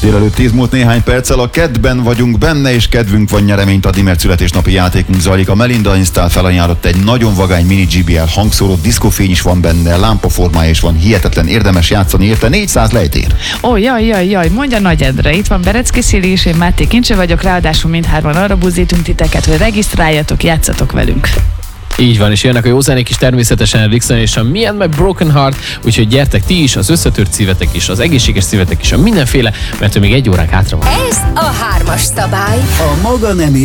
Délelőtt 10 múlt néhány perccel, a kedben vagyunk benne, és kedvünk van nyereményt adni, mert születésnapi játékunk zajlik. A Melinda Install felajánlott egy nagyon vagány mini JBL hangszóró, diszkófény is van benne, lámpaformája is van, hihetetlen, érdemes játszani érte, 400 lejtér. Jaj, mondja Nagy Endre, itt van Berecki Szili és én Máté Kincse vagyok, ráadásul mindhárman arra buzdítunk titeket, hogy regisztráljatok, játszatok velünk. Így van, és jönnek a jó zenék is természetesen Rixon és a Me and My Broken Heart, úgyhogy gyertek ti is, az összetört szívetek is, az egészséges szívetek is, a mindenféle, mert még 1 óránk hátra van. Ez a 3-as szabály. A maga nemű